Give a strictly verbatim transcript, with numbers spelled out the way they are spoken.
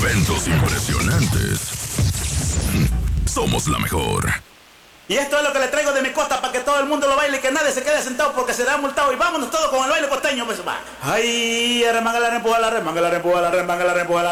Eventos impresionantes. Somos la mejor. Y esto es lo que le traigo de mi costa para que todo el mundo lo baile y que nadie se quede sentado porque será multado. Y vámonos todos con el baile costeño, pues va. Ay, remanga la rempuja, la remanga la rempuja, la remanga la rempuja, la